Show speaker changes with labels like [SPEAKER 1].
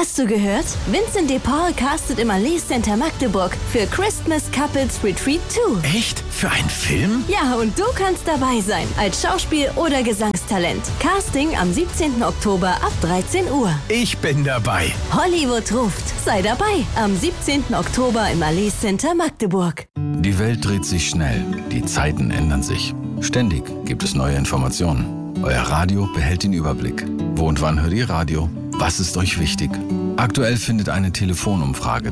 [SPEAKER 1] Hast du gehört? Vincent de Paul castet im Allee Center Magdeburg für Christmas Couples Retreat 2.
[SPEAKER 2] Echt? Für einen Film?
[SPEAKER 1] Ja, und du kannst dabei sein, als Schauspiel- oder Gesangstalent. Casting am 17. Oktober ab 13 Uhr.
[SPEAKER 2] Ich bin dabei.
[SPEAKER 1] Hollywood ruft. Sei dabei am 17. Oktober im Allee Center Magdeburg.
[SPEAKER 3] Die Welt dreht sich schnell, die Zeiten ändern sich. Ständig gibt es neue Informationen. Euer Radio behält den Überblick. Wo und wann hört ihr Radio? Was ist euch wichtig? Aktuell findet eine Telefonumfrage